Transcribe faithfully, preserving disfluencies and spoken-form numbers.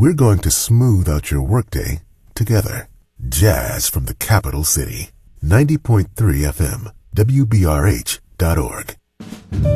We're going to smooth out your workday together. Jazz from the capital city. ninety point three F M, W B R H dot org.